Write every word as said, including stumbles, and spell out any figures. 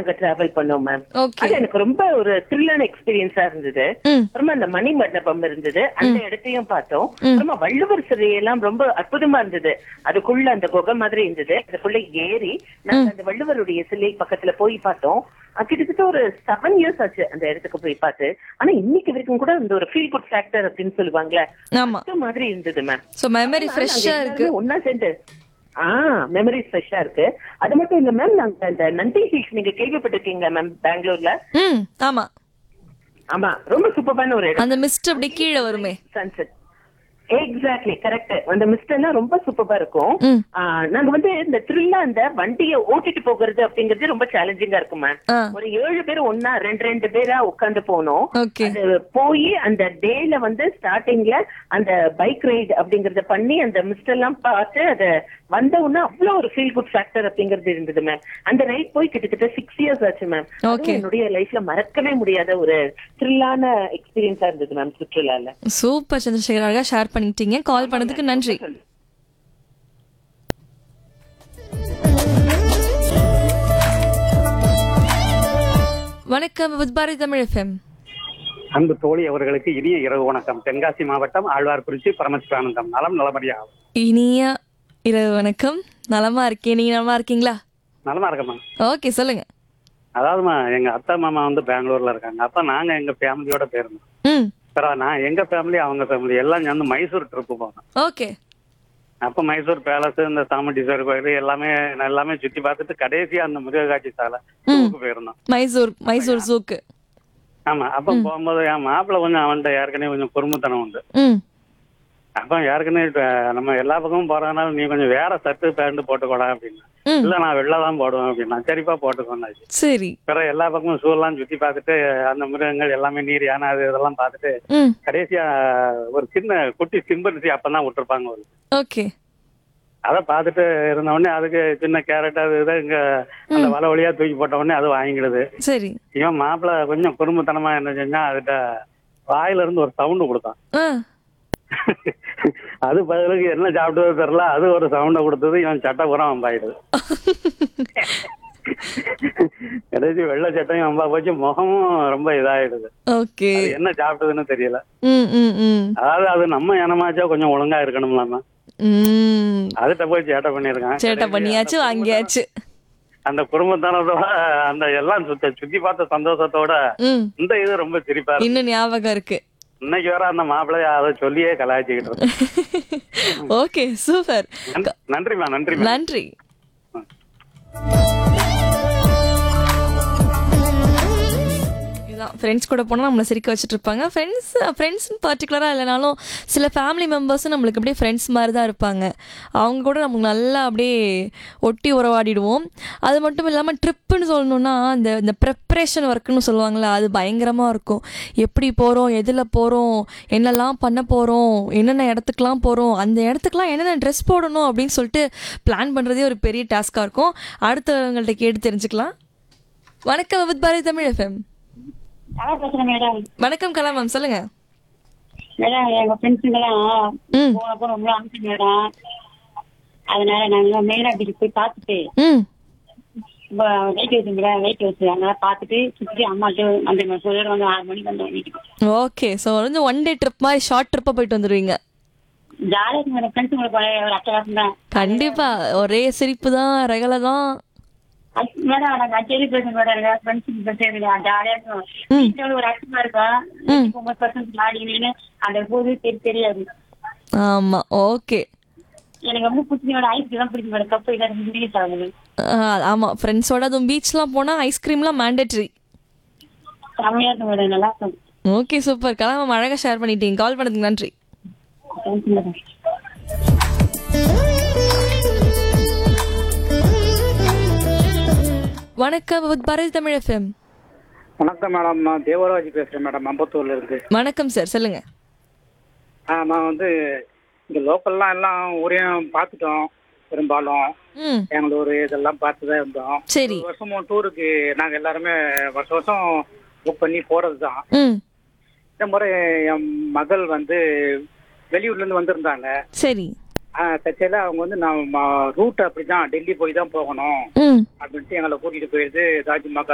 நாங்க டிராவல் பண்ணோம் ma'am. Okay. அது எனக்கு ரொம்ப ஒரு த்ரில்லான எக்ஸ்பீரியன்ஸா இருந்தது. ம். ரொம்ப அந்த மணி மண்டபம் இருந்தது, அந்த இடத்தையும் பார்த்தோம். ம். ரொம்ப வள்ளுவர் சிலையெல்லாம் ரொம்ப அற்புதமா இருந்தது. அதுக்குள்ள அந்த குகை மாதிரி இருந்தது. அதுக்குள்ள ஏறி நாங்க அந்த வள்ளுவருடைய சிலை பக்கத்துல போய் பார்த்தோம். அது கிட்டத்தட்ட ஒரு செவன் இயர்ஸ் ஆச்சு அந்த இடத்துக்கு போய் பார்த்து. ஆனா இன்னைக்கு வரைக்கும் கூட இந்த ஒரு ஃபீல் குட் ஃபேக்டர் அப்படின்னு சொல்லுவாங்களே, ஆமா. அது மாதிரி இருந்தது மேம். சோ மெமரி ஃப்ரெஷ்ஷா இருக்கு. ஒன்னா சேர்ந்து ஆ மெமரிஸ் ஃப்ரெஷ்ஷா இருக்கு. அது மட்டும் இல்ல மேம், நாங்க அந்த நந்தி ஹில்ஸ் நீங்க கேள்விப்பட்டிருக்கீங்க மேம் பெங்களூர்ல? ம். ஆமா. ஆமா, ரொம்ப சூப்பரான ஒரு இடம். அந்த மிஸ்ட் அப்படி கீழே வருமே. Sunset exactly correct. அந்த மிஸ்ட் எல்லாம் ரொம்ப சூப்பரா இருக்கும். ம். ஆஹ் நாங்க வந்து இந்த த்ரில்லா அந்த வண்டியை ஓட்டிட்டு போகிறது அப்படிங்கிறது ரொம்ப சேலஞ்சிங்கா இருக்கும் மேம். ஆ. ஒரு ஏழு பேர் ஒன்னா ரெண்டு ரெண்டு பேரா உட்கார்ந்து போனோம். ஓகே. அது போய் அந்த டேல வந்து ஸ்டார்டிங்ல அந்த பைக் ரைடு அப்படிங்கறத பண்ணி அந்த மிஸ்ட் எல்லாம் பார்த்து அத வந்த உடனே அவ்வளவு ஒரு ஃபீல் குட் ஃபேக்டர் அப்படிங்கிறது இருந்தது மேம். அந்த ரைட் போய் கிட்டத்தட்ட சிக்ஸ் இயர்ஸ் ஆச்சு மேம். ஓகே. என்னுடைய லைஃப்ல மறக்கவே முடியாத ஒரு த்ரில்லான எக்ஸ்பீரியன்ஸா இருந்தது மேம் சுற்றுலால. சூப்பர் சந்திரசேகர், அழகா ஷேர் பண்ணிட்டீங்க. கால் பண்ணதுக்கு நன்றி. வணக்கம் வித் பாரதி தமிழ் எஃப்எம். அன்பு தோழி அவர்களுக்கு இனிய இரவு வணக்கம். தென்காசி மாவட்டம் ஆழ்வார்குறிச்சி பரமசிவானந்தம். நலம் நலமறியா? இனிய இரவு வணக்கம். நலமா இருக்கேன், நீங்க நலமா இருக்கீங்களா? நலமா இருக்கமா? ஓகே, சொல்லுங்க. அதாவதுமா, எங்க அத்தை மாமா வந்து பெங்களூர்ல இருக்காங்க. அப்ப நாங்க எங்க ஃபேமிலியோட போயிருந்தோம். ம். அப்புறம் நான் எங்க ஃபேமிலி அவங்க ஃபேமிலி எல்லாம் சேர்ந்து மைசூர் ட்ரிப்பு போனோம். ஓகே. அப்ப மைசூர் பேலஸ், இந்த சாமுண்டீஸ்வரர் கோயில் எல்லாமே எல்லாமே சுத்தி பார்த்துட்டு கடைசியா அந்த மிருக காட்சி சாலை டூருக்கு போயிருந்தோம். மைசூர் மைசூர் ஜூக்கு. ஆமா. அப்ப போகும்போது என் மாப்பிள்ள கொஞ்சம் அவன்கிட்ட ஏற்கனவே கொஞ்சம் குறும்புத்தனம் உண்டு. ம். அப்ப ஏற்கனவே இப்ப நம்ம எல்லா பக்கமும் போறதுனால நீ கொஞ்சம் வேற சட்டு பேண்ட் போட்டுக்கூடா அப்படின்னா. ம். இல்ல நான் வெளிலதான் போடுவேன் அப்படின்னா. சரிப்பா போட்டுக்கோன்னாச்சு. சரி. பிறகு எல்லா பக்கமும் ஷூ எல்லாம் சுத்தி பார்த்துட்டு அந்த மிருகங்கள் எல்லாமே நீர் யானை அது இதெல்லாம் பார்த்துட்டு ம். கடைசியா ஒரு சின்ன குட்டி சிம்பன்சி அப்பதான் விட்டுருப்பாங்க ஒரு. ஓகே. அதை பார்த்துட்டு இருந்த உடனே அதுக்கு சின்ன கேரட் அது இதை இங்க அந்த வலை வழியா தூக்கி போட்ட உடனே அது வாங்கிடுது. சரி. இவன் மாப்பிள்ள கொஞ்சம் குறும்புத்தனமா என்ன செஞ்சா அதுகிட்ட வாயில இருந்து ஒரு சவுண்டு கொடுத்தான். ஆ. அது பதிலுக்கு என்ன சாப்பிட்டது தெரியல, அது ஒரு சவுண்ட கொடுத்தது. இவன் சட்டை பூரா வம்பாயிடுது. கடைசி வெள்ளை சட்டையும் வம்பா போச்சு, முகமும் ரொம்ப இதாயிடுது. ஓகே. அது என்ன சாப்பிட்டதுன்னு தெரியல. ம் ம் ம். அதாவது அது நம்ம இனமாச்சா கொஞ்சம் ஒழுங்கா இருக்கணும்லாமா. ம். அதுகிட்ட போய் சேட்டை பண்ணிருக்கான். சேட்டை பண்ணியாச்சு, வாங்கியாச்சு. அந்த குடும்பத்தானதோட அந்த எல்லாம் சுத்த சுத்தி பார்த்த சந்தோஷத்தோட ம். இந்த இது ரொம்ப சிரிப்பா இருக்கு. இன்னும் ஞாபகம் இருக்கு. இன்னைக்கு வேற அந்த மாப்பிள்ளைய அதை சொல்லியே கலாய்ச்சிக்கிட்டு இருக்கு. Okay, super. நன்றிமா நன்றிமா நன்றி. ஃப்ரெண்ட்ஸ் கூட போனால் நம்மளை சிரிக்க வச்சுட்டு இருப்பாங்க. ஃப்ரெண்ட்ஸ் ஃப்ரெண்ட்ஸ்னு பர்டிகுலராக இல்லைனாலும் சில ஃபேமிலி மெம்பர்ஸும் நம்மளுக்கு அப்படியே ஃப்ரெண்ட்ஸ் மாதிரி தான் இருப்பாங்க. அவங்க கூட நமக்கு நல்லா அப்படியே ஒட்டி உறவாடிடுவோம். அது மட்டும் இல்லாமல் ட்ரிப்புன்னு சொல்லணுன்னா அந்த இந்த ப்ரிப்ரேஷன் ஒர்க்குன்னு சொல்லுவாங்களே, அது பயங்கரமாக இருக்கும். எப்படி போகிறோம், எதில் போகிறோம், என்னெல்லாம் பண்ண போகிறோம், என்னென்ன இடத்துக்குலாம் போகிறோம், அந்த இடத்துக்குலாம் என்னென்ன ட்ரெஸ் போடணும் அப்படின்னு சொல்லிட்டு பிளான் பண்ணுறதே ஒரு பெரிய டாஸ்காக இருக்கும். அடுத்தவங்கள்ட்ட கேட்டு தெரிஞ்சுக்கலாம். வணக்கம் with Bharathi Tamil FM. Madam வணக்கம் கலா மேம், சொல்லுங்க. மேடம் எங்க ஃப்ரெண்ட்ஸுங்கெல்லாம் ம். போனப்போ ரொம்ப ஆசை மேடம். அதனால நாங்க மேலா பீச் போய் பார்த்துட்டு ம். வெயிட் வச்சு மேடம் வெயிட் வச்சு அங்கெல்லாம் பார்த்துட்டு சுற்றி அம்மாட்டு அந்த சொல்லிட்டு வந்து ஆறு மணிக்கு வந்து வீட்டுக்கு. ஓகே, ஸோ வந்து ஒன் டே ட்ரிப் மாதிரி ஷார்ட் ட்ரிப்பாக போயிட்டு வந்துடுவீங்க. ஜாலியாக இருக்கு மேடம். ஃப்ரெண்ட்ஸுங்களுக்கு ஒரு அட்டகாசம் தான். கண்டிப்பா ஒரே சிரிப்பு தான், ரகலை தான். மேடம் நாங்கள் அச்சேரி பேசுங்க மேடம். எங்க ஃப்ரெண்ட்ஸுக்கு பேசுறது ஜாலியாக இருக்கும். வீட்டில் ஒரு அச்சமா இருக்கும். ஒன்பது பர்சன்ட் ஜாலின்னு அந்த போது தெரி தெரியாது. ஆமா. ஓகே. எனக்கு ரொம்ப பிடிச்ச மேடம் ஐஸ்கிரீம் தான் பிடிக்கும் மேடம். கப்பு இல்லாத முடியும் சாகுது. ஆமாம், ஃப்ரெண்ட்ஸோட அதுவும் பீச்லாம் போனால் ஐஸ்கிரீம்லாம் மேண்டேட்ரி. செம்மையாக இருக்கும் மேடம், நல்லா இருக்கும். Okay, super. கலாம் அழகாக ஷேர் பண்ணிட்டீங்க. கால் பண்ணதுக்கு நன்றி. Thank you madam. வணக்கம் வித் பாரதி தமிழ் எஃப்எம். வணக்கம் மேடம், நான் தேவராஜ் பேசுறேன் மேடம், அம்பத்தூர்ல இருந்து. வணக்கம் சார், சொல்லுங்க. ஆ நான் வந்து இங்க லோக்கல்லாம் எல்லாம் ஊரையும் பார்த்துட்டோம் பெரும்பாலும். ம். பெங்களூர் இதெல்லாம் பார்த்து தான் இருந்தோம். சரி. வருஷமும் டூருக்கு நாங்கள் எல்லாருமே வருஷம் வருஷம் புக் பண்ணி போறது தான். ம். இந்த முறை என் மகள் வந்து வெளியூர்ல இருந்து வந்திருந்தாங்க. சரி. தச்சையில அவங்க வந்து நான் ரூட் அப்படிதான் டெல்லி போய் தான் போகணும் ம். அப்படின்ட்டு எங்களை கூட்டிட்டு போயிடுது தாஜ்மஹால்